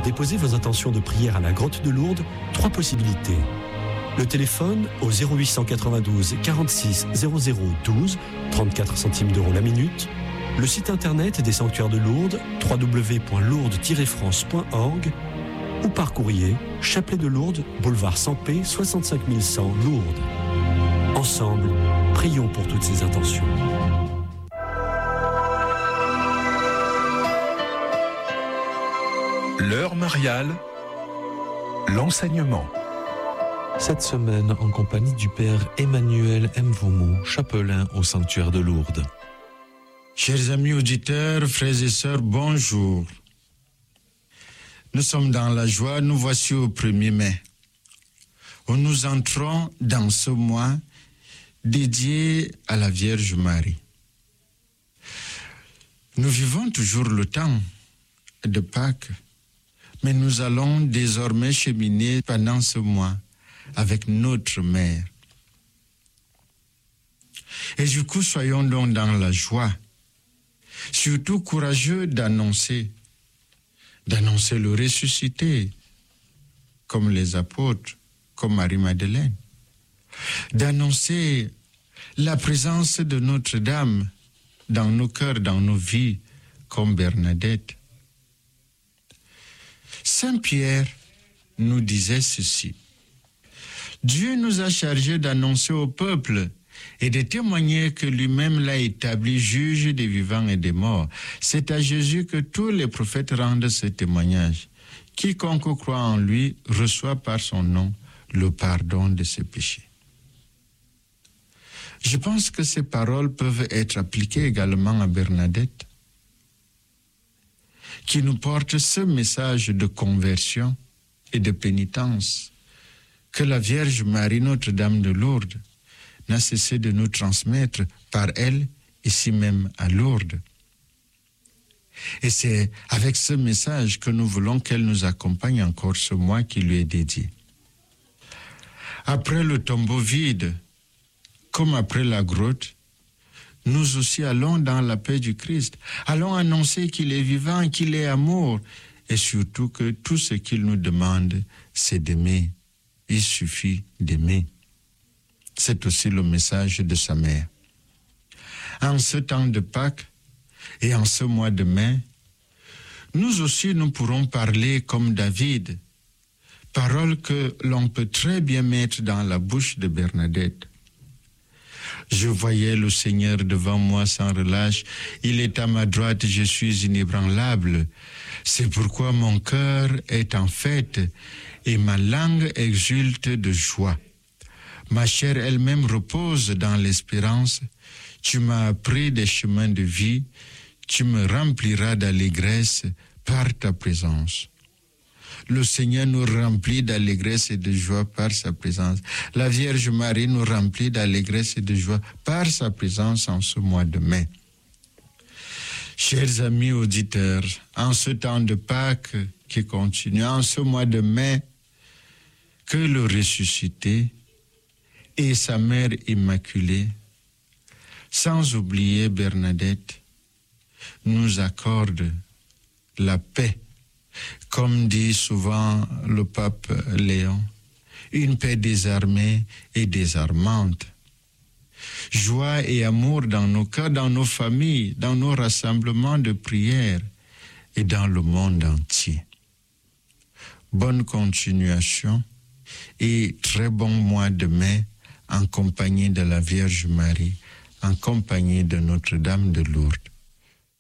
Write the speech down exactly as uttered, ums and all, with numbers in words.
déposer vos intentions de prière à la grotte de Lourdes, trois possibilités. Le téléphone au zéro huit cent quatre-vingt-douze quarante-six zéro zéro douze, trente-quatre centimes d'euros la minute. Le site internet des sanctuaires de Lourdes, w w w point lourdes tiret france point org, ou par courrier, Chapelet de Lourdes, boulevard Sampé, soixante-cinq mille cent, Lourdes. Ensemble, prions pour toutes ces intentions. L'heure mariale, l'enseignement. Cette semaine, en compagnie du Père Emmanuel Mvoumou, chapelain au sanctuaire de Lourdes. Chers amis auditeurs, frères et sœurs, bonjour. Nous sommes dans la joie, nous voici au premier mai, où nous entrons dans ce mois dédié à la Vierge Marie. Nous vivons toujours le temps de Pâques, mais nous allons désormais cheminer pendant ce mois avec notre mère. Et du coup, soyons donc dans la joie, surtout courageux d'annoncer, d'annoncer le ressuscité, comme les apôtres, comme Marie-Madeleine, d'annoncer la présence de Notre-Dame dans nos cœurs, dans nos vies, comme Bernadette. Saint Pierre nous disait ceci: Dieu nous a chargés d'annoncer au peuple et de témoigner que lui-même l'a établi juge des vivants et des morts. C'est à Jésus que tous les prophètes rendent ce témoignage. Quiconque croit en lui reçoit par son nom le pardon de ses péchés. Je pense que ces paroles peuvent être appliquées également à Bernadette, qui nous porte ce message de conversion et de pénitence que la Vierge Marie, Notre-Dame de Lourdes, n'a cessé de nous transmettre par elle, ici même à Lourdes. Et c'est avec ce message que nous voulons qu'elle nous accompagne encore ce mois qui lui est dédié. Après le tombeau vide, comme après la grotte, nous aussi allons dans la paix du Christ. Allons annoncer qu'il est vivant, qu'il est amour, et surtout que tout ce qu'il nous demande, c'est d'aimer. Il suffit d'aimer. C'est aussi le message de sa mère. En ce temps de Pâques et en ce mois de mai, nous aussi nous pourrons parler comme David, parole que l'on peut très bien mettre dans la bouche de Bernadette. Je voyais le Seigneur devant moi sans relâche. Il est à ma droite, je suis inébranlable. C'est pourquoi mon cœur est en fête et ma langue exulte de joie. Ma chair elle-même repose dans l'espérance. Tu m'as appris des chemins de vie. Tu me rempliras d'allégresse par ta présence. Le Seigneur nous remplit d'allégresse et de joie par sa présence. La Vierge Marie nous remplit d'allégresse et de joie par sa présence en ce mois de mai. Chers amis auditeurs, en ce temps de Pâques qui continue, en ce mois de mai, que le ressuscité et sa mère immaculée, sans oublier Bernadette, nous accordent la paix. Comme dit souvent le pape Léon, une paix désarmée et désarmante. Joie et amour dans nos cœurs, dans nos familles, dans nos rassemblements de prière et dans le monde entier. Bonne continuation et très bon mois de mai en compagnie de la Vierge Marie, en compagnie de Notre-Dame de Lourdes.